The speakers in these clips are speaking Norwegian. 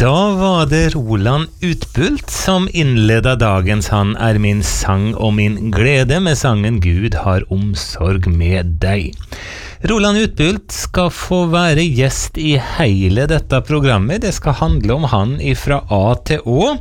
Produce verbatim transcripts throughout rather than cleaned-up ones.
Da var det Roland Utbult som innleda dagens Han er min sang og min glede med sangen Gud har omsorg med deg. Roland Utbult skal få være gjest i hele dette programmet. Det skal handle om han ifra A til Å,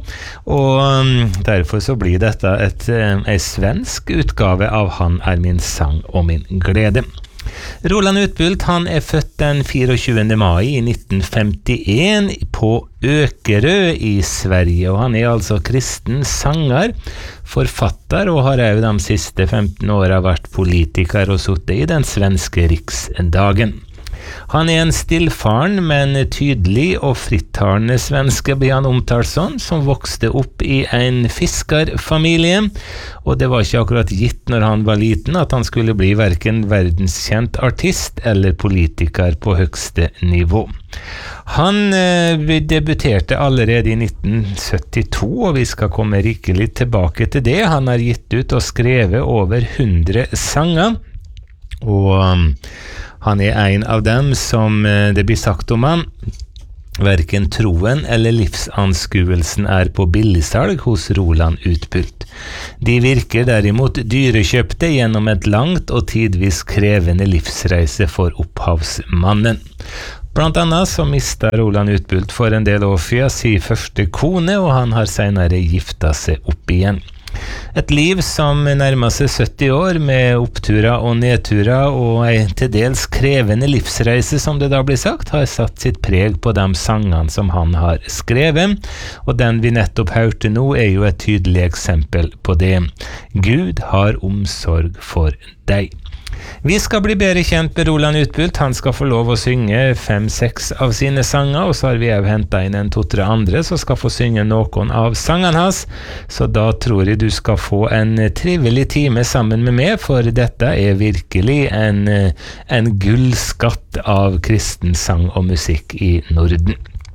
og derfor så blir dette et, en svensk utgave av Han er min sang og min glede. Roland Utbult, han er født den tjuefire mai i nitten femtien på Økerø i Sverige, og han er altså kristen sanger, forfatter, og har også de siste femten årene vært politiker og suttet i den svenske riksdagen. Han er en stillfaren, men tydelig og frittalende svenske blir han omtalt sånn, som vokste opp i en fiskerfamilie, og det var ikke akkurat gitt når han var liten at han skulle bli hverken verdenskjent artist eller politiker på høgste nivå. Han eh, debuterte allerede i nitten syttito, og vi skal komme rikelig tilbake til det. Han har gitt ut og skrevet over hundre sanger, og um, han er en av dem som det blir sagt om han. Hverken troen eller livsanskuelsen er på billigsalg hos Roland Utbult. De virker derimot dyrekjøpte gjennom et langt og tidvis krevende livsreise for opphavsmannen. Blant annet så mistet Roland Utbult for en del år siden sin første kone, og han har senere gifta seg opp igjen. Et liv som nærmer seg sytti år med oppturer og nedturer og en til dels krevende livsreise, som det da blir sagt, har satt sitt preg på de sangene som han har skrevet, og den vi nettopp hørte nå er jo et tydelig eksempel på det. Gud har omsorg for deg. Vi skal bli bedre kjent med Roland Utbult. Han skal få lov å synge fem-seks av sine sanger, og så har vi jo hentet inn en to-tre andre som skal få synge noen av sangene hans. Så da tror jeg du skal få en trivelig time sammen med meg, for dette er virkelig en, en gullskatt av kristen sang og musikk i Norden.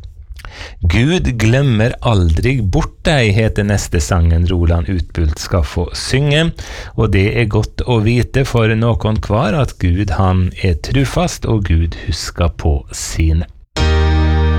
Gud glemmer aldri bort deg, heter neste sangen Roland Utbult skal få synge, og det er godt å vite for noen hver at Gud han er trufast, og Gud husker på sine.